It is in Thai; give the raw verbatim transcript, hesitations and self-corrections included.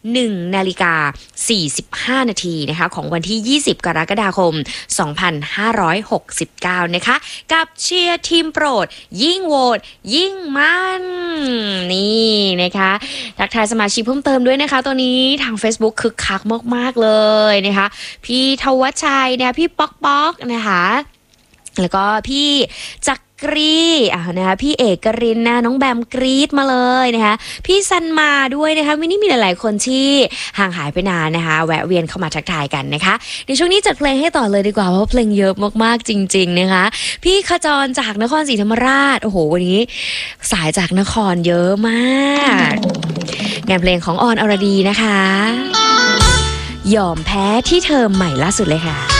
หนึ่งนาฬิกาสี่สิบห้านาทีนะคะของวันที่ยี่สิบกรกฎาคมสองพันห้าร้อยหกสิบเก้านะคะกับเชียร์ทีมโปรดยิ่งโหวตยิ่งมันนี่นะคะทักทายสมาชิกเพิ่มเติมด้วยนะคะตัวนี้ทาง Facebook คึกคักมากๆเลยนะคะพี่ทวชชัยนะคะพี่ป๊อกป๊อกนะคะแล้วก็พี่จักกรีอ่ะนะคะพี่เอกรินนะน้องแบมกรีดมาเลยนะคะพี่ซันมาด้วยนะคะวันนี้มีหลายๆคนที่ห่างหายไปนานนะคะแวะเวียนเข้ามาทักทายกันนะคะในช่วงนี้จัดเพลงให้ต่อเลยดีกว่าเพราะเพลงเยอะมากๆจริงๆนะคะพี่ขจรจากนครศรีธรรมราชโอ้โหวันนี้สายจากนครเยอะมากงานเพลงของออนอรดีนะคะยอมแพ้ที่เธอใหม่ล่าสุดเลยค่ะ